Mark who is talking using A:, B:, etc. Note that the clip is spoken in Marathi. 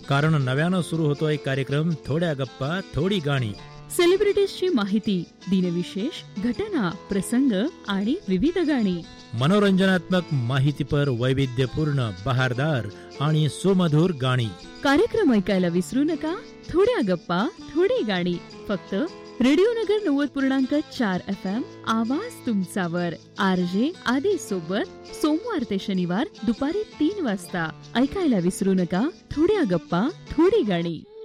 A: कारण नव्यानं सुरू होतोय कार्यक्रम थोड्या गप्पा थोडी गाणी.
B: सेलिब्रिटीजची माहिती, दिनविशेष, घटना, प्रसंग आणि विविध गाणी.
A: मनोरंजनात्मक माहितीपर वैविध्यपूर्ण, बहारदार आणि सुमधुर गाणी.
B: कार्यक्रम ऐकायला विसरू नका. थोड्या गप्पा थोडी गाणी. फक्त रेडिओ नगर 90.4 FM, आवाज तुमचावर. RJ आदी सोबत सोमवार ते शनिवार दुपारी 3 वाजता. ऐकायला विसरू नका. थोड्या गप्पा थोडी गाणी.